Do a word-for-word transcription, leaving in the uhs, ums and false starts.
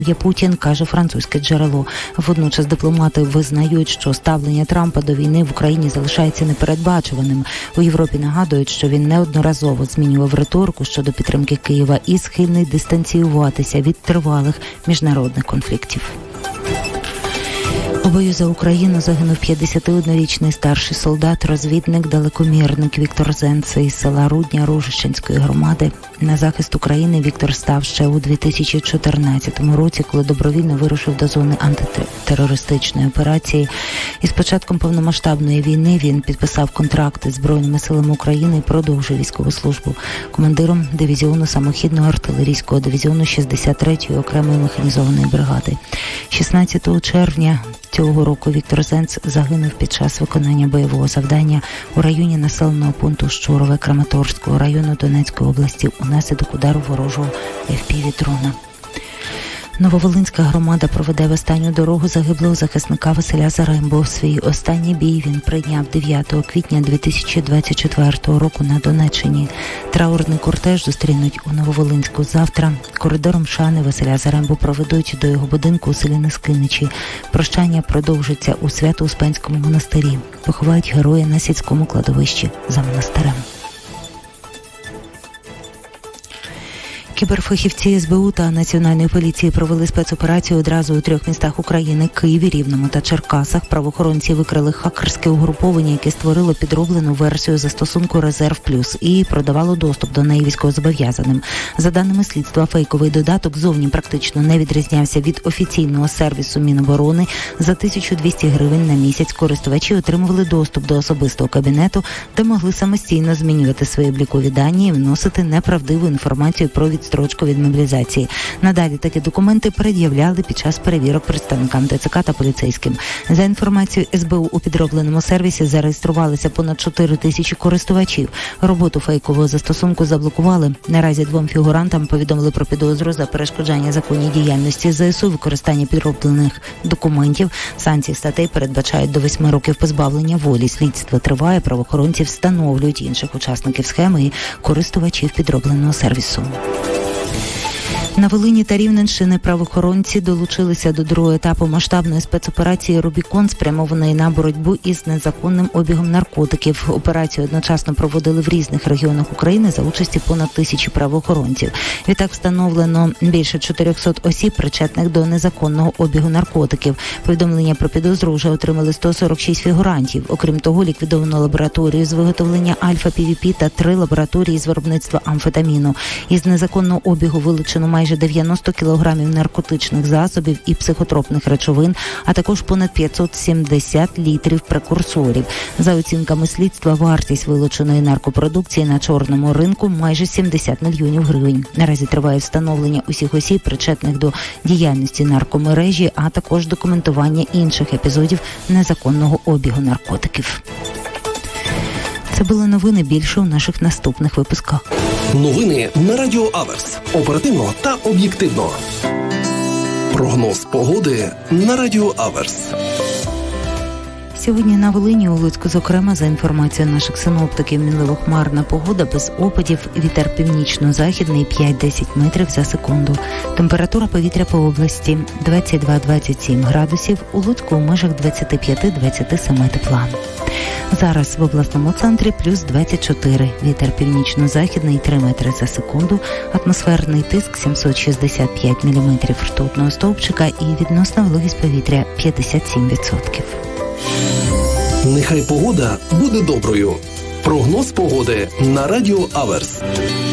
Є Путін, каже французьке джерело. Водночас дипломати визнають, що ставлення Трампа до війни в Україні залишається непередбачуваним. У Європі нагадують, що він неодноразово змінював риторику щодо підтримки Києва і схильний дистанціюватися від тривалих міжнародних конфліктів. У бою за Україну загинув п'ятдесятиоднорічний старший солдат, розвідник, далекомірник Віктор Зенц із села Рудня Ружищенської громади. На захист України Віктор став ще у дві тисячі чотирнадцятому році, коли добровільно вирушив до зони антитерористичної операції. І з початком повномасштабної війни він підписав контракт із Збройними силами України і продовжив військову службу. Командиром дивізіону самохідного артилерійського дивізіону шістдесят третьої окремої механізованої бригади. шістнадцятого червня цього року Віктор Зенц загинув під час виконання бойового завдання у районі населеного пункту Щурове Краматорського району Донецької області унаслідок удару ворожого еф пі ві-дрона. Нововолинська громада проведе в останню дорогу загиблого захисника Василя Зарембо. Свій останній бій він прийняв дев'ятого квітня дві тисячі двадцять четвертого року на Донеччині. Траурний кортеж зустрінуть у Нововолинську завтра. Коридором шани Василя Зарембо проведуть до його будинку у селі Нескиничі. Прощання продовжиться у Свято-Успенському монастирі. Поховають героя на сільському кладовищі за монастирем. Кіберфахівці ес бе у та Національної поліції провели спецоперацію одразу у трьох містах України – Києві, Рівному та Черкасах. Правоохоронці викрили хакерське угруповання, яке створило підроблену версію застосунку «Резерв Плюс» і продавало доступ до неї військовозобов'язаним. За даними слідства, фейковий додаток зовні практично не відрізнявся від офіційного сервісу Міноборони. За тисячу двісті гривень на місяць користувачі отримували доступ до особистого кабінету, де могли самостійно змінювати свої облікові дані і вносити неправдиву інформацію про відстрочку строчку від мобілізації. Надалі такі документи пред'являли під час перевірок представникам те це ка та поліцейським. За інформацією ес бе у, у підробленому сервісі зареєструвалися понад чотири тисячі користувачів. Роботу фейкового застосунку заблокували. Наразі двом фігурантам повідомили про підозру за перешкоджання законній діяльності зе ес у, використання підроблених документів. Санкції статей передбачають до восьми років позбавлення волі. Слідство триває, правоохоронці встановлюють інших учасників схеми і користувачів підробленого сервісу. На Волині та Рівненщині правоохоронці долучилися до другого етапу масштабної спецоперації «Рубікон», спрямованої на боротьбу із незаконним обігом наркотиків. Операцію одночасно проводили в різних регіонах України за участі понад тисячі правоохоронців. Відтак встановлено більше чотирьохсот осіб, причетних до незаконного обігу наркотиків. Повідомлення про підозру вже отримали сто сорок шість фігурантів. Окрім того, ліквідовано лабораторію з виготовлення альфа-пі ві пі та три лабораторії з виробництва амфетаміну. Із незаконного обігу вилучено майже дев'яносто кілограмів наркотичних засобів і психотропних речовин, а також понад п'ятсот сімдесят літрів прекурсорів. За оцінками слідства, вартість вилученої наркопродукції на чорному ринку майже сімдесят мільйонів гривень. Наразі триває встановлення усіх осіб, причетних до діяльності наркомережі, а також документування інших епізодів незаконного обігу наркотиків. Це були новини, більше у наших наступних випусках. Новини на Радіо Аверс. Оперативно та об'єктивно. Прогноз погоди на Радіо Аверс. Сьогодні на Волині, у Луцьку, зокрема, за інформацією наших синоптиків, мінливо-хмарна погода без опадів, вітер північно-західний п'ять-десять метрів за секунду. Температура повітря по області двадцять два - двадцять сім градусів, у Луцьку у межах двадцять п'ять - двадцять сім тепла. Зараз в обласному центрі плюс двадцять чотири, вітер північно-західний три метри за секунду, атмосферний тиск сімсот шістдесят п'ять міліметрів ртутного стовпчика і відносна вологість повітря п'ятдесят сім відсотків. Нехай погода буде доброю. Прогноз погоди на Радіо Аверс.